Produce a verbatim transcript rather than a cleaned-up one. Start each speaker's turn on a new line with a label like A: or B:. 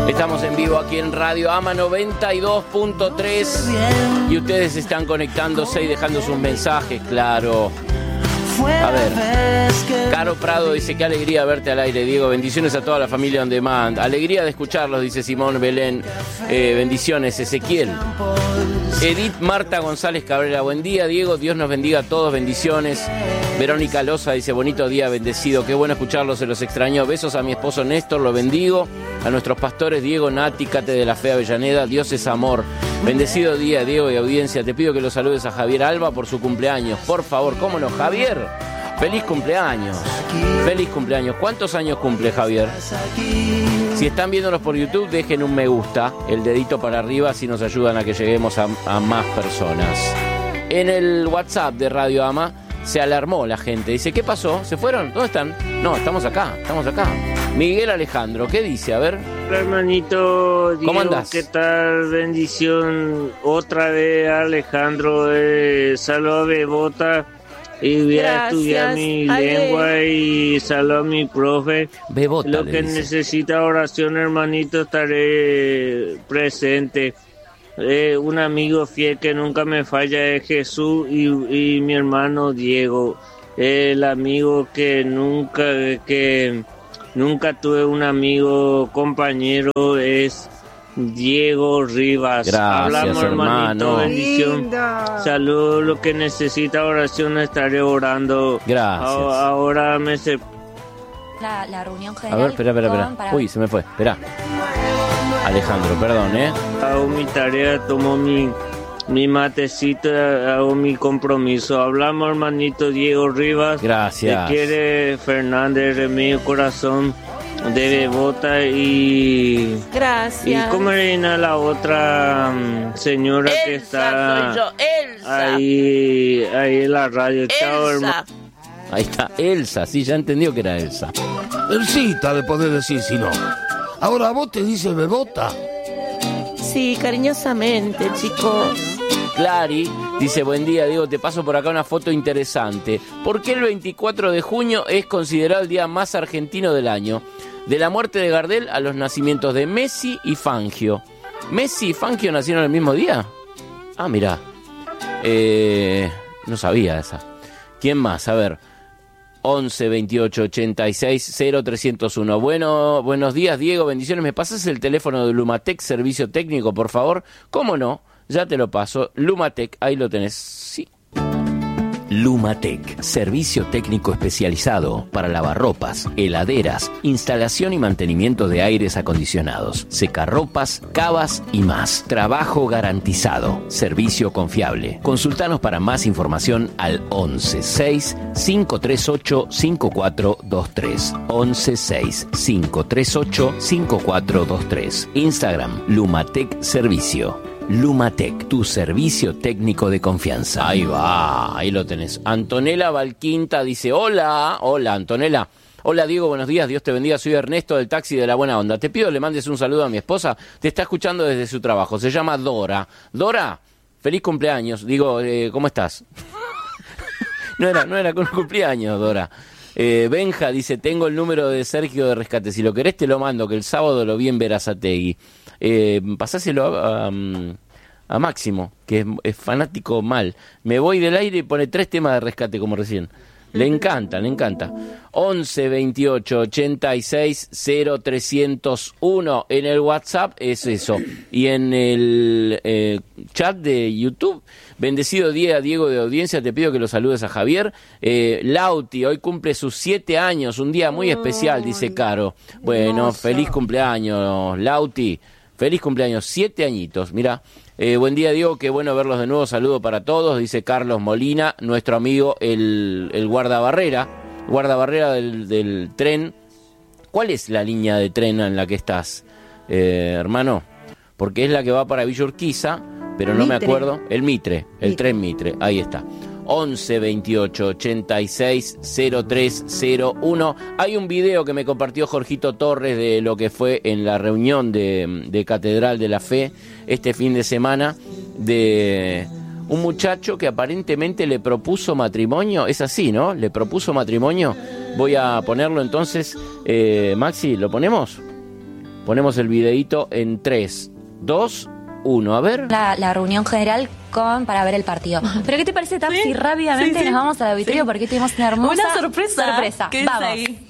A: Estamos en vivo aquí en Radio Ama noventa y dos punto tres y ustedes están conectándose y dejando sus mensajes, claro. A ver, Caro Prado dice, qué alegría verte al aire, Diego, bendiciones a toda la familia On Demand, alegría de escucharlos, dice Simón Belén, eh, bendiciones, Ezequiel. Edith Marta González Cabrera, buen día, Diego, Dios nos bendiga a todos, bendiciones. Verónica Loza dice, bonito día, bendecido, qué bueno escucharlos, se los extrañó, besos a mi esposo Néstor, lo bendigo, a nuestros pastores Diego, Nati, Cate de la Fe Avellaneda, Dios es amor. Bendecido día, Diego y audiencia, te pido que los saludes a Javier Alba por su cumpleaños, por favor, ¿cómo no? Javier, feliz cumpleaños, feliz cumpleaños. ¿Cuántos años cumple Javier? Si están viéndonos por YouTube, dejen un me gusta, el dedito para arriba, así nos ayudan a que lleguemos a, a más personas. En el WhatsApp de Radio Ama se alarmó la gente, dice, ¿qué pasó? ¿Se fueron? ¿Dónde están? No, estamos acá, estamos acá. Miguel Alejandro, ¿qué dice? A ver.
B: Hola, hermanito Diego,
A: ¿cómo andás?
B: ¿Qué tal? Bendición otra vez, Alejandro, eh, saludos a Bebota. Y voy a estudiar mi Ale. lengua y saludo a mi profe.
A: Bebota,
B: lo que
A: dice.
B: necesita oración, hermanito, estaré presente. Eh, un amigo fiel que nunca me falla es Jesús y, y mi hermano Diego. El amigo que nunca, que nunca tuve un amigo compañero es Diego Rivas.
A: Gracias,
B: hablamos, hermanito,
A: hermano.
B: bendición. Saludos, lo que necesita oración estaré orando.
A: Gracias.
B: A- ahora me se...
C: La, la reunión
A: A
C: general.
A: ver, espera, espera, espera.
C: para-
A: Uy, se me fue, espera. Alejandro, perdón, ¿eh?
B: Hago mi tarea, tomo mi, mi matecito, hago mi compromiso. Hablamos, hermanito Diego Rivas.
A: Gracias.
B: Te quiere Fernández, Remedio Corazón de Bebota y...
D: Gracias.
B: ¿Y cómo era la otra um, señora
D: Elsa,
B: que está
D: soy yo, Elsa.
B: ahí, ahí en la radio? Chao, hermano.
D: Elsa.
A: Ahí está, Elsa, sí, ya entendió que era Elsa.
E: Elsita le podés decir si no. Ahora vos te dices Bebota.
D: Sí, cariñosamente, chicos.
A: Clary dice, buen día, Diego, te paso por acá una foto interesante. ¿Por qué el veinticuatro de junio es considerado el día más argentino del año? De la muerte de Gardel a los nacimientos de Messi y Fangio. ¿Messi y Fangio nacieron el mismo día? Ah, mirá. Eh, no sabía esa. ¿Quién más? A ver. once veintiocho ochenta y seis cero trescientos uno. Bueno, buenos días, Diego, bendiciones. ¿Me pasas el teléfono de Lumatec, servicio técnico, por favor? ¿Cómo no? Ya te lo paso. Lumatec, ahí lo tenés. Sí.
F: Lumatec, servicio técnico especializado para lavarropas, heladeras, instalación y mantenimiento de aires acondicionados, secarropas, cavas y más. Trabajo garantizado, servicio confiable. Consultanos para más información al once seis cinco tres ocho cinco cuatro dos tres. once seis cinco tres ocho cinco cuatro dos tres. Instagram, Lumatec Servicio. Lumatec, tu servicio técnico de confianza.
A: Ahí va, ahí lo tenés. Antonella Valquinta dice, hola, hola Antonella. Hola Diego, buenos días, Dios te bendiga, soy Ernesto del taxi de La Buena Onda. Te pido le mandes un saludo a mi esposa, te está escuchando desde su trabajo, se llama Dora. Dora, feliz cumpleaños, digo, eh, ¿cómo estás? no era, no era con cumpleaños, Dora. Eh, Benja dice, tengo el número de Sergio de Rescate, si lo querés te lo mando, que el sábado lo vi en Berazategui. Eh, pasáselo a, a, a Máximo, que es, es fanático mal. Me voy del aire y pone tres temas de Rescate como recién. Le encanta, le encanta. once veintiocho ochenta y seis cero trescientos uno. En el WhatsApp es eso. Y en el eh, chat de YouTube, bendecido día, Diego de audiencia, te pido que lo saludes a Javier. Eh, Lauti, hoy cumple sus siete años, un día muy especial, dice Caro. Bueno, feliz cumpleaños, Lauti. Feliz cumpleaños, siete añitos, mirá. Eh, buen día, Diego, qué bueno verlos de nuevo, saludo para todos, dice Carlos Molina, nuestro amigo el, el guardabarrera, guardabarrera del, del tren. ¿Cuál es la línea de tren en la que estás, eh, hermano? Porque es la que va para Villa Urquiza, pero no
G: Mitre.
A: me acuerdo. El Mitre, el
G: Mitre.
A: tren Mitre, ahí está. once veintiocho ochenta y seis cero tres cero uno. Hay un video que me compartió Jorgito Torres de lo que fue en la reunión de, de Catedral de la Fe este fin de semana, de un muchacho que aparentemente le propuso matrimonio. Es así, ¿no? Le propuso matrimonio. Voy a ponerlo entonces. eh, Maxi, ¿lo ponemos? Ponemos el videíto en tres, dos, uno. A ver.
C: La, la reunión general con para ver el partido. ¿Pero qué te parece, Tapsi?
G: Sí,
C: Rápidamente
G: sí, sí.
C: nos vamos al auditorio
G: Sí.
C: porque tuvimos una hermosa
G: Una sorpresa.
C: sorpresa.
G: ¿Qué es
C: Vamos.
G: ahí?